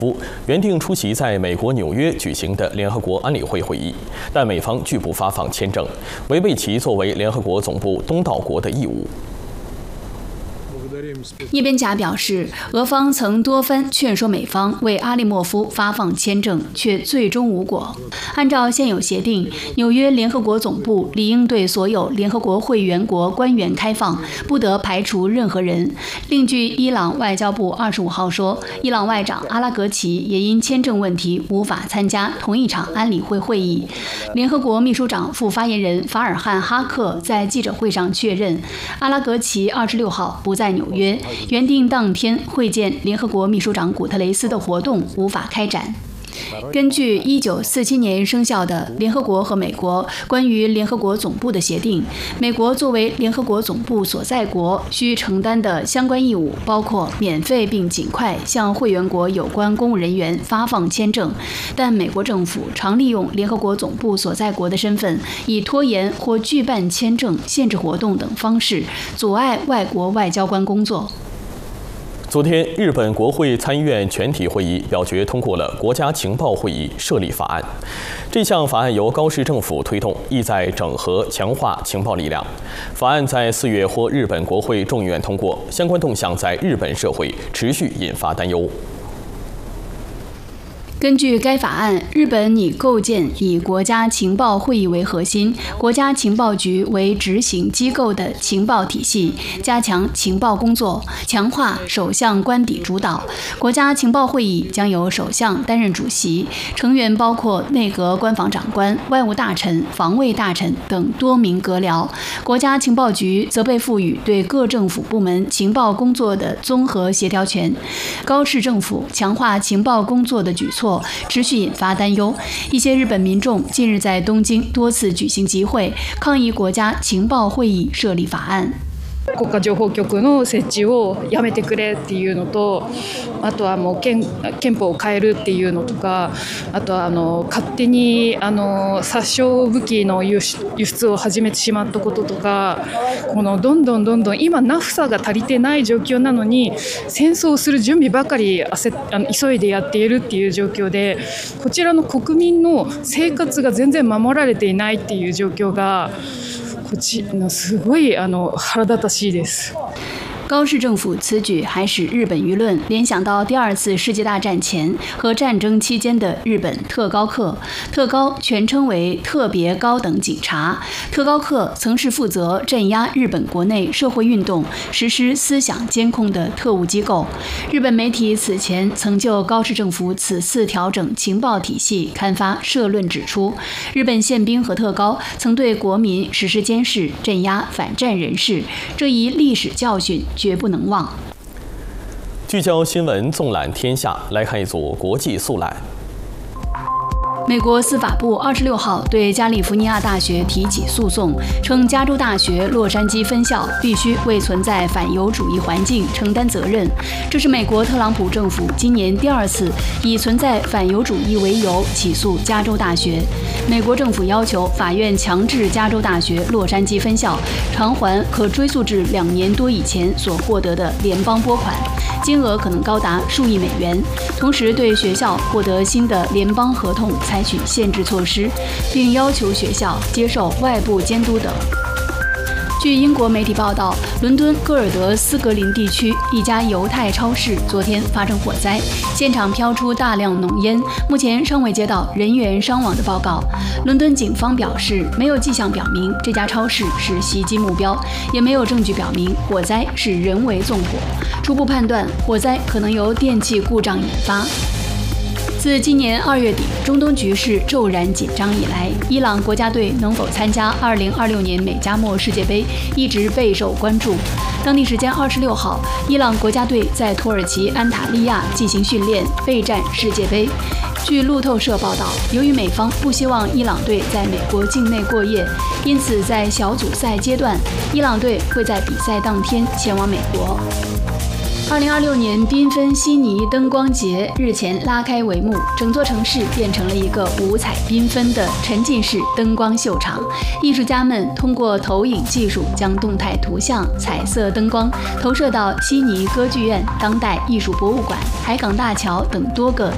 原定出席在美国纽约举行的联合国安理会会议，但美方拒不发放签证，违背其作为联合国总部东道国的义务。 叶边贾表示，俄方曾多番劝说美方为阿利莫夫发放签证，却最终无果。按照现有协定，纽约联合国总部理应对所有联合国会员国官员开放，不得排除任何人。另据伊朗外交部25号说，伊朗外长阿拉格齐也因签证问题无法参加同一场安理会会议。联合国秘书长副发言人法尔汉·哈克在记者会上确认，阿拉格齐26号不在纽约，原定当天会见联合国秘书长古特雷斯的活动无法开展。根据1947年生效的联合国和美国关于联合国总部的协定，美国作为联合国总部所在国需承担的相关义务包括免费并尽快向会员国有关公务人员发放签证，但美国政府常利用联合国总部所在国的身份，以拖延或拒办签证、限制活动等方式阻碍外国外交官工作。 昨天，日本国会参议院全体会议表决通过了国家情报会议设立法案。这项法案由高市政府推动，意在整合强化情报力量。法案在4月获日本国会众议院通过，相关动向在日本社会持续引发担忧。 根据该法案，日本拟构建以国家情报会议为核心、国家情报局为执行机构的情报体系，加强情报工作，强化首相官邸主导。国家情报会议将由首相担任主席，成员包括内阁官房长官、外务大臣、防卫大臣等多名阁僚。国家情报局则被赋予对各政府部门情报工作的综合协调权。高市政府强化情报工作的举措持续引发担忧。一些日本民众近日在东京多次举行集会，抗议国家情报会议设立法案。 国家情報局の設置をやめてくれっていうのと、あとはもう憲法を変えるっていうのとか、あとは勝手に殺傷武器の輸出を始めてしまったこととか、このどんどん今ナフサが足りてない状況なのに戦争をする準備ばかり急いでやっているっていう状況で、こちらの国民の生活が全然守られていないっていう状況がすごい腹立たしいです。 高市政府此举还使日本舆论联想到第2次世界大战前和战争期间的日本特高课。特高全称为特别高等警察。特高课曾是负责镇压日本国内社会运动、实施思想监控的特务机构。日本媒体此前曾就高市政府此次调整情报体系刊发社论，指出日本宪兵和特高曾对国民实施监视、镇压反战人士，这一历史教训绝不能忘。 聚焦新闻，纵览天下，来看一组国际速览。 美国司法部26号对加利福尼亚大学提起诉讼，称加州大学洛杉矶分校必须为存在反犹主义环境承担责任。这是美国特朗普政府今年第2次以存在反犹主义为由起诉加州大学。美国政府要求法院强制加州大学洛杉矶分校偿还可追溯至2年多以前所获得的联邦拨款，金额可能高达数亿美元，同时对学校获得新的联邦合同采取限制措施，并要求学校接受外部监督等。据英国媒体报道，伦敦戈尔德斯格林地区一家犹太超市昨天发生火灾，现场飘出大量浓烟，目前尚未接到人员伤亡的报告。伦敦警方表示，没有迹象表明这家超市是袭击目标，也没有证据表明火灾是人为纵火。初步判断，火灾可能由电气故障引发。自今年2月底中东局势骤然紧张以来，伊朗国家队能否参加2026年美加墨世界杯一直备受关注。当地时间26号，伊朗国家队在土耳其安塔利亚进行训练，备战世界杯。据路透社报道，由于美方不希望伊朗队在美国境内过夜，因此在小组赛阶段，伊朗队会在比赛当天前往美国。2026年缤纷悉尼灯光节日前拉开帷幕，整座城市变成了一个五彩缤纷的沉浸式灯光秀场。艺术家们通过投影技术，将动态图像、彩色灯光投射到悉尼歌剧院、当代艺术博物馆、海港大桥等多个